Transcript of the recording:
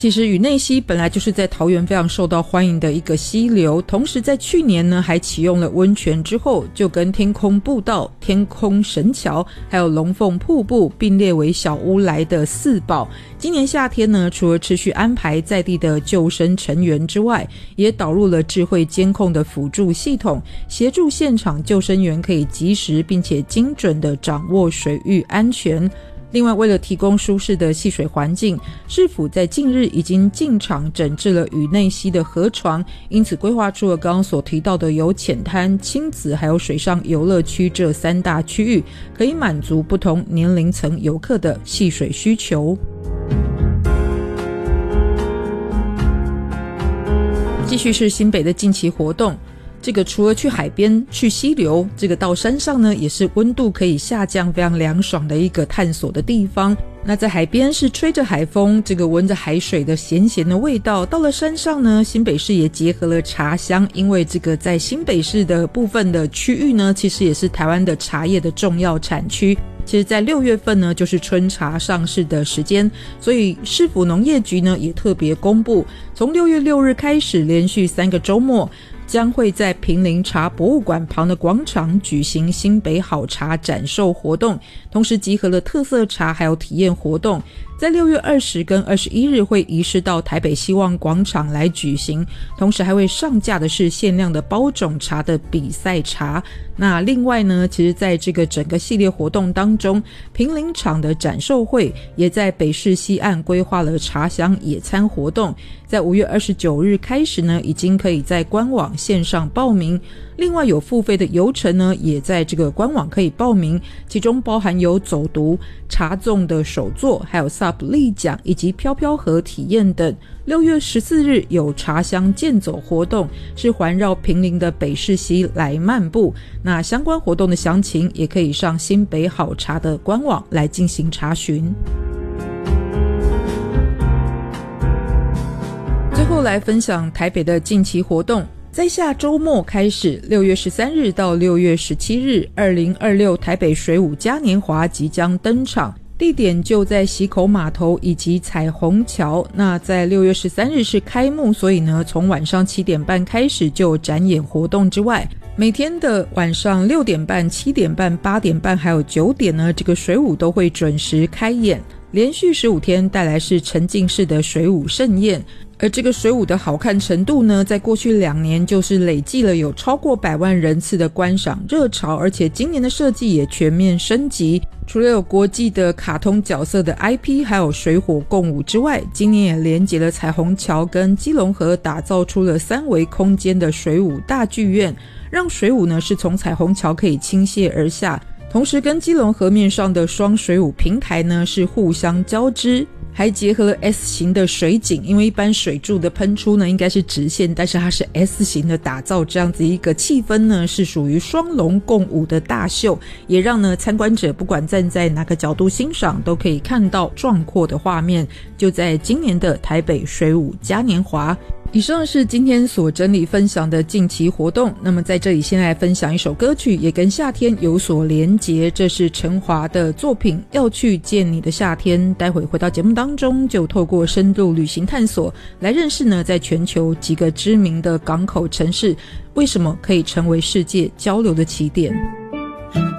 其实宇内溪本来就是在桃园非常受到欢迎的一个溪流，同时在去年呢还启用了温泉之后，就跟天空步道、天空神桥还有龙凤瀑布并列为小乌来的4宝。今年夏天呢，除了持续安排在地的救生成员之外，也导入了智慧监控的辅助系统，协助现场救生员可以及时并且精准地掌握水域安全。另外，为了提供舒适的戏水环境，市府在近日已经进场整治了宇内溪的河床，因此规划出了刚刚所提到的有浅滩、亲子还有水上游乐区这3大区域，可以满足不同年龄层游客的戏水需求。继续是新北的近期活动，这个除了去海边、去溪流，这个到山上呢，也是温度可以下降非常凉爽的一个探索的地方。那在海边是吹着海风，这个闻着海水的咸咸的味道。到了山上呢，新北市也结合了茶香，因为这个在新北市的部分的区域呢，其实也是台湾的茶叶的重要产区。其实在6月份呢，就是春茶上市的时间，所以市府农业局呢也特别公布，从6月6日开始，连续3个周末将会在坪林茶博物馆旁的广场举行新北好茶展售活动，同时集合了特色茶还有体验活动。在6月20跟21日会移师到台北希望广场来举行，同时还会上架的是限量的包种茶的比赛茶。那另外呢，其实在这个整个系列活动当中，坪林场的展售会也在北市西岸规划了茶香野餐活动，在5月29日开始呢，已经可以在官网线上报名。另外有付费的游程呢，也在这个官网可以报名，其中包含有走读、茶粽的手作，还有 SUP 立桨以及飘飘河体验等。6月14日有茶香健走活动，是环绕坪林的北势溪来漫步。那相关活动的详情也可以上新北好茶的官网来进行查询。最后来分享台北的近期活动。在下周末开始，6月13日到6月17日，2026台北水舞嘉年华即将登场，地点就在溪口码头以及彩虹桥。那在6月13日是开幕，所以呢，从晚上7点半开始就有展演活动之外，每天的晚上6点半、7点半、8点半还有9点呢，这个水舞都会准时开演，连续15天带来是沉浸式的水舞盛宴。而这个水舞的好看程度呢，在过去2年就是累计了有超过100万人次的观赏热潮，而且今年的设计也全面升级，除了有国际的卡通角色的 IP 还有水火共舞之外，今年也连结了彩虹桥跟基隆河，打造出了3维空间的水舞大剧院，让水舞呢是从彩虹桥可以倾泻而下，同时跟基隆河面上的双水舞平台呢是互相交织，还结合了 S 型的水景，因为一般水柱的喷出呢应该是直线，但是它是 S 型的打造，这样子一个气氛呢是属于双龙共舞的大秀，也让呢参观者不管站在哪个角度欣赏都可以看到壮阔的画面，就在今年的台北水舞嘉年华。以上是今天所整理分享的近期活动，那么在这里先来分享一首歌曲，也跟夏天有所连结，这是陈华的作品《要去见你的夏天》。待会回到节目当中，就透过深度旅行探索来认识呢在全球几个知名的港口城市为什么可以成为世界交流的起点。